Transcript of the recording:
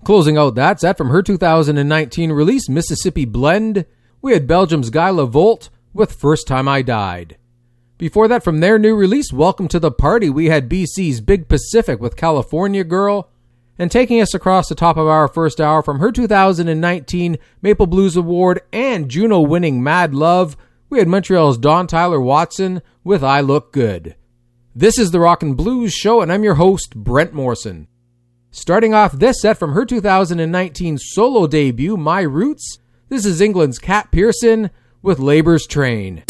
Closing out that set from her 2019 release, Mississippi Blend, we had Belgium's Guy Lavolt with First Time I Died. Before that, from their new release, Welcome to the Party, we had BC's Big Pacific with California Girl. And taking us across the top of our first hour from her 2019 Maple Blues Award and Juno-winning Mad Love, we had Montreal's Don Tyler Watson with I Look Good. This is the Rock and Blues Show, and I'm your host, Brent Morrison. Starting off this set from her 2019 solo debut, My Roots, this is England's Cat Pearson with Labour's Train.